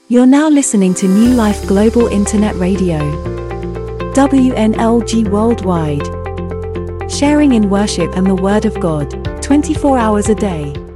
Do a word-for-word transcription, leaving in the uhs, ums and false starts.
You're now listening to New Life Global Internet Radio, W N L G Worldwide, sharing in worship and the Word of God, twenty-four hours a day.